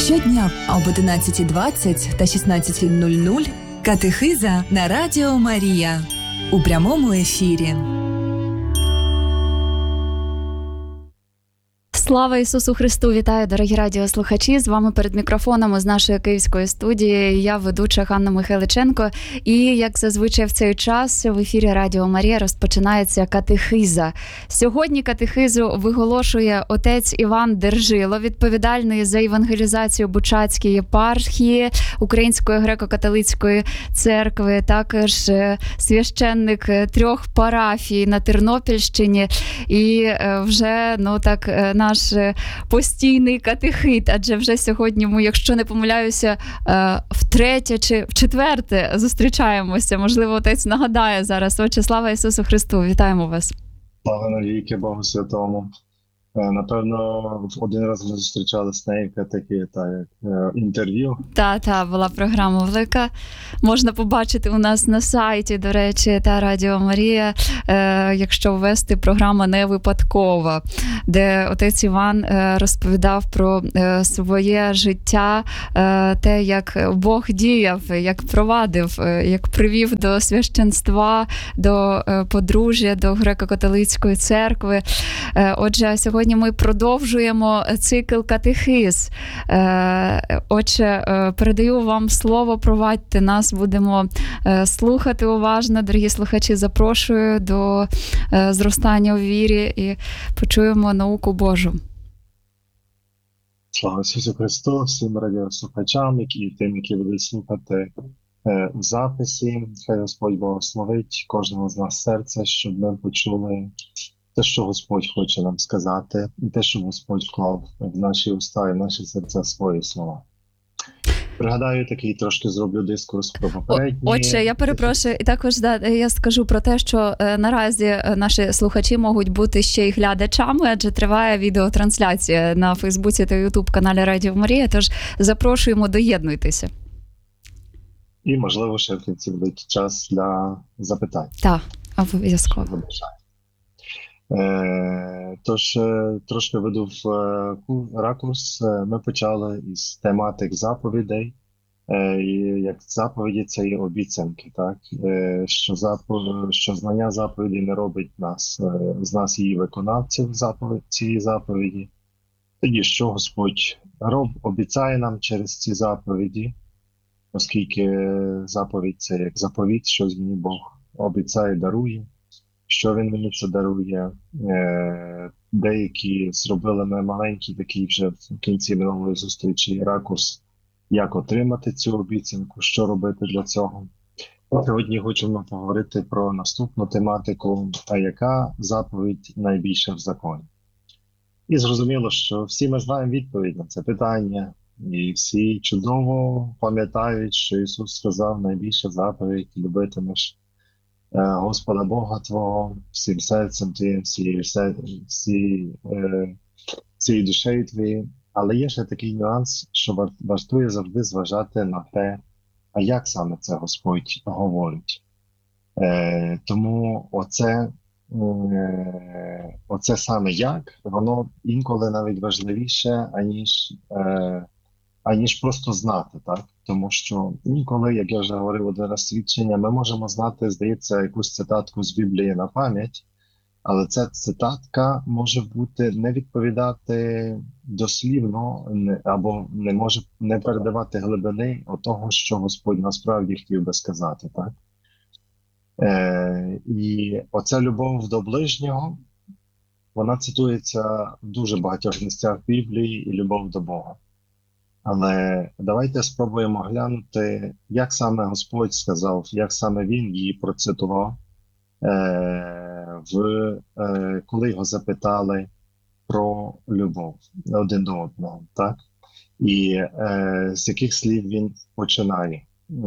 Щодня об 11:20 та 16:00 катехиза на Радіо Марія у прямому ефірі. Слава Ісусу Христу! Вітаю, дорогі радіослухачі! З вами перед мікрофоном з нашої київської студії я, ведуча Ганна Михайличенко. І, як зазвичай в цей час, в єфірі Радіо Марія розпочинається катехиза. Сьогодні катехизу виголошує отець Іван Держило, відповідальний за евангелізацію Бучацької єпархії Української греко-католицької церкви, також священник 3 парафій на Тернопільщині і вже, наш постійний катехит, адже вже сьогодні ми, якщо не помиляюся, втретє чи вчетверте зустрічаємося. Можливо, отець нагадає зараз. Отче, слава Ісусу Христу! Вітаємо вас! Слава навіки Богу Святому! Напевно, один раз ми зустрічалися на такі інтерв'ю. Та, була програма велика. Можна побачити у нас на сайті, до речі, та Радіо Марія, якщо ввести програма «Не випадкова», де отець Іван розповідав про своє життя, те, як Бог діяв, як провадив, як привів до священства, до подружжя, до греко-католицької церкви. Отже, сьогодні ми продовжуємо цикл катехиз. Отже, передаю вам слово, провадьте нас, будемо слухати уважно. Дорогі слухачі, запрошую до зростання у вірі і почуємо науку Божу. Слава Ісусу Христу, всім радіослухачам, і тим, які будуть слухати в записі. Хай Господь благословить кожного з нас серця, щоб ми почули те, що Господь хоче нам сказати, і те, що Господь вклав в наші уста і в наші серця свої слова. Пригадаю, такий трошки зроблю дискурс про попередні. Отже, я перепрошую, і також я скажу про те, що наразі наші слухачі можуть бути ще й глядачами, адже триває відеотрансляція на Фейсбуці та Ютуб-каналі Радіо Марія, тож запрошуємо, доєднуйтеся. І, можливо, ще в кінці буде час для запитань. Так, обов'язково. Тож, трошки веду в ракурс. Ми почали із тематик заповідей. І як заповіді – це є обіцянки, так? Що знання заповіді не робить з нас її виконавців цієї заповіді. Тоді, що Господь обіцяє нам через ці заповіді, оскільки заповідь – це як заповідь, щось мені Бог обіцяє, дарує. Що він мені це дарує. Деякі зробили ми маленький такий вже в кінці минулої зустрічі ракурс, як отримати цю обіцянку, що робити для цього. Сьогодні хочемо поговорити про наступну тематику, а яка заповідь найбільша в законі. І зрозуміло, що всі ми знаємо відповідь на це питання, і всі чудово пам'ятають, що Ісус сказав найбільша заповідь – любитимеш Господа Бога твого всім серцем твоїм, всією душею твоєю. Але є ще такий нюанс, що вартує завжди зважати на те, а як саме це Господь говорить. Тому оце саме як, воно інколи навіть важливіше, аніж просто знати, так? Тому що інколи, як я вже говорив один раз свідчення, ми можемо знати, здається, якусь цитатку з Біблії на пам'ять, але ця цитатка може бути не відповідати дослівно або не може не передавати глибини того, що Господь насправді хотів би сказати, так? І оця любов до ближнього, вона цитується в дуже багатьох місцях Біблії, і любов до Бога. Але давайте спробуємо глянути, як саме Господь сказав, як саме Він її процитував, коли його запитали про любов один до одного, так? І з яких слів Він починає.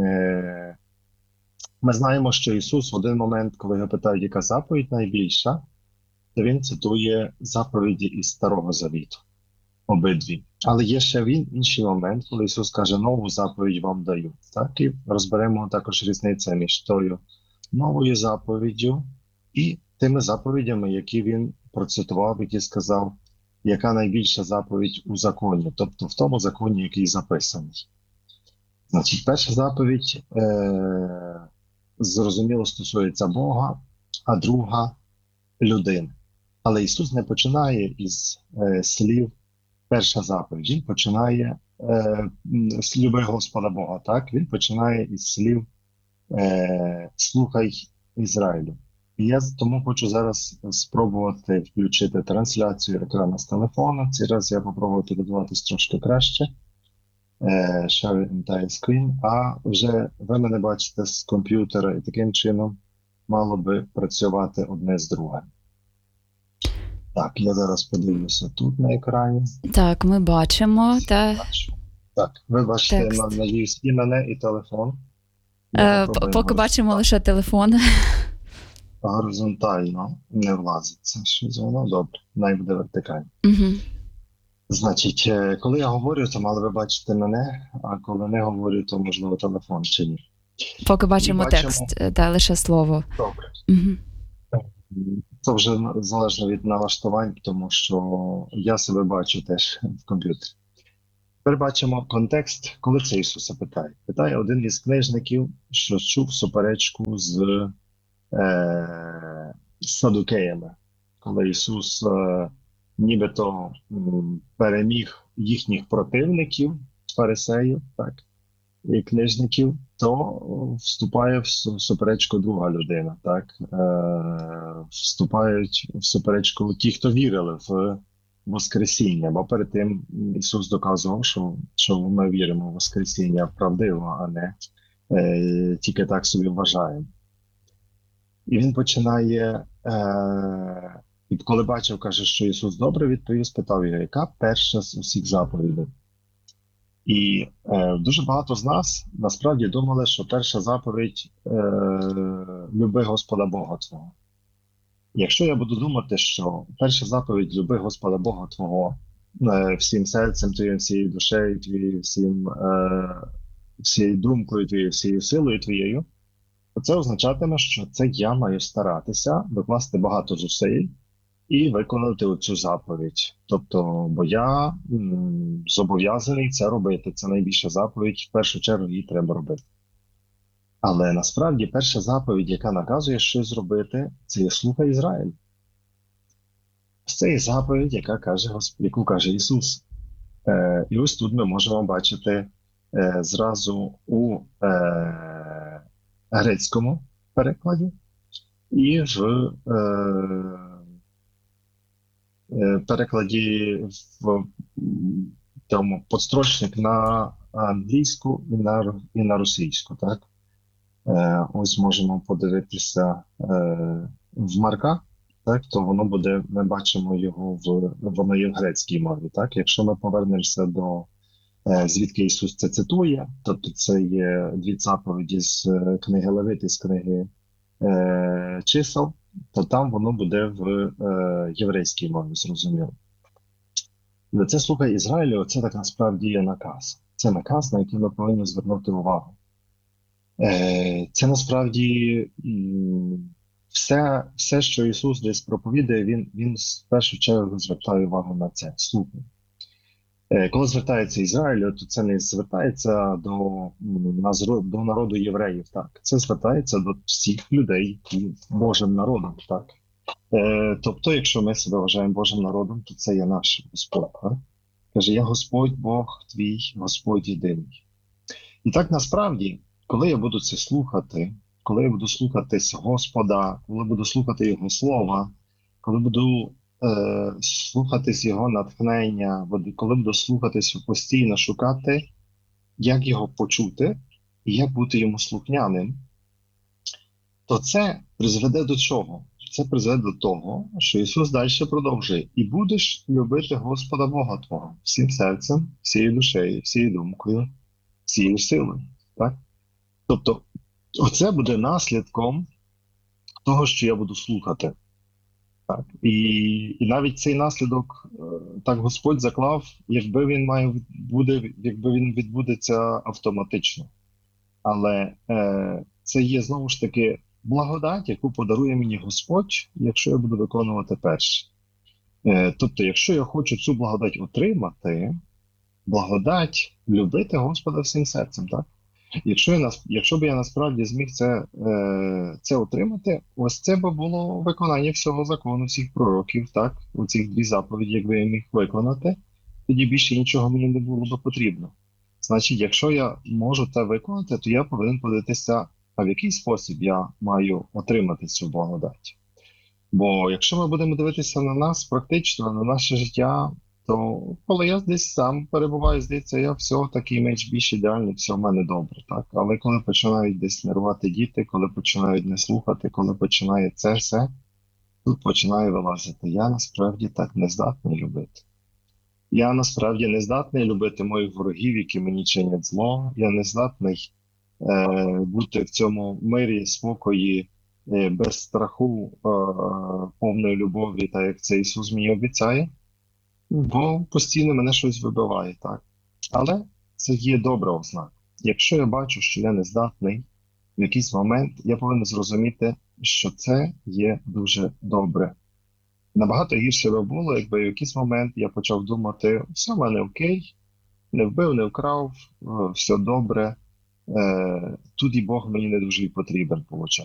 Ми знаємо, що Ісус в один момент, коли його питають, яка заповідь найбільша, то Він цитує заповіді із Старого Завіту. Обидві. Але є ще інший момент, коли Ісус каже, нову заповідь вам даю. Так? І розберемо також різницю між тою новою заповіддю і тими заповідями, які Він процитував, які сказав, яка найбільша заповідь у законі, тобто в тому законі, який записаний. Значить, перша заповідь, зрозуміло, стосується Бога, а друга – людини. Але Ісус не починає із слів перша заповідь. Він починає з люби Господа Бога, так? Він починає із слів слухай Ізраїлю. І я тому хочу зараз спробувати включити трансляцію екрану з телефону. Цей раз я попробую підготуватись трошки краще. Share entire screen. А вже ви мене бачите з комп'ютера, і таким чином мало би працювати одне з другим. Так, я зараз подивлюся тут на екрані. Так, ми бачимо. Так, ви бачите Текст. надіюсь, і мене, і телефон. Поки бачимо лише телефон. Горизонтально не влазить. Це щось воно добре. Най буде вертикально. Угу. Значить, коли я говорю, то мали ви бачити мене, а коли не говорю, то можливо телефон чи ні. Поки бачимо текст, лише слово. Добре. Угу. Це вже залежно від налаштувань, тому що я себе бачу теж в комп'ютері. Тепер бачимо контекст, коли це Ісуса питає. Питає один із книжників, що чув суперечку з садукеями, коли Ісус нібито переміг їхніх противників, фарисеїв, так, і книжників, то вступає в суперечку друга людина, так, вступають в суперечку ті, хто вірили в Воскресіння, бо перед тим Ісус доказував, що ми віримо в Воскресіння правдиво, а не тільки так собі вважаємо. І він починає, і коли бачив, каже, що Ісус добре відповів, спитав його, яка перша з усіх заповідей? І дуже багато з нас насправді думали, що перша заповідь люби Господа Бога твого. Якщо я буду думати, що перша заповідь люби Господа Бога твого всім серцем твоїм, всією душею твоєю, всією думкою твоєю, всією силою твоєю, то це означатиме, що це я маю старатися докласти багато зусиль і виконати цю заповідь. Тобто, бо я зобов'язаний це робити. Це найбільша заповідь, в першу чергу її треба робити. Але насправді перша заповідь, яка наказує щось зробити, це є слухай Ізраїль. Це є заповідь, яку каже Ісус. І ось тут ми можемо бачити зразу у грецькому перекладі і в перекладі в тому подстрочник на англійську і на російську. Так? Ось можемо подивитися в Марка, так, то воно буде, ми бачимо його воно є в грецькій мові. Так? Якщо ми повернемося до звідки Ісус це цитує, тобто це є дві заповіді з книги Левит, з книги Чисел, то там воно буде в єврейській мові, зрозуміло. І це слухай Ізраїлю, це так насправді є наказ. Це наказ, на який ми повинні звернути увагу. Це насправді все, що Ісус десь проповідає, він в першу чергу звертає увагу на це. Слухай. Коли звертається Ізраїлю, то це не звертається до народу євреїв, так. Це звертається до всіх людей, які Божим народом, так. Тобто, якщо ми себе вважаємо Божим народом, то це є наш Господь. Так? Каже, я Господь Бог твій, Господь єдиний. І так насправді, коли я буду це слухати, коли я буду слухатись Господа, коли буду слухати Його Слова, коли буду слухатись Його натхнення, коли буду слухатись постійно шукати, як Його почути і як бути Йому слухняним, то це призведе до чого? Це призведе до того, що Ісус далі продовжує. І будеш любити Господа Бога твого всім серцем, всією душею, всією думкою, всією силою. Так? Тобто, оце буде наслідком того, що я буду слухати. Так. І навіть цей наслідок так Господь заклав, якби він відбудеться автоматично. Але це є знову ж таки благодать, яку подарує мені Господь, якщо я буду виконувати перше. Тобто, якщо я хочу цю благодать отримати, благодать любити Господа всім серцем, так? Якщо б я насправді зміг це отримати, ось це б було виконання всього закону, всіх пророків, так? У цих дві заповіді, якби я міг виконати, тоді більше нічого мені не було б потрібно. Значить, якщо я можу це виконати, то я повинен подивитися, а в який спосіб я маю отримати цю благодать. Бо якщо ми будемо дивитися на нас практично, на наше життя, то коли я десь сам перебуваю, здається, я все такий менш більш ідеальний, все в мене добре, так? Але коли починають десь нервувати діти, коли починають не слухати, коли починає це все, тут починає вилазити. Я насправді так не здатний любити. Я насправді не здатний любити моїх ворогів, які мені чинять зло. Я не здатний бути в цьому мирі, спокої, без страху, повної любові, так як це Ісус мені обіцяє, бо постійно мене щось вибиває, так. Але це є добра ознака. Якщо я бачу, що я не здатний, в якийсь момент я повинен зрозуміти, що це є дуже добре. Набагато гірше би було, якби в якийсь момент я почав думати, все в мене окей, не вбив, не вкрав, все добре, тут і Бог мені не дуже і потрібен, виходить.